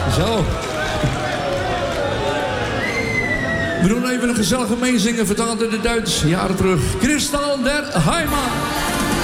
Zo. We doen even een gezellige meezingen, vertaald in de Duits, jaren terug. Christian der Heimat.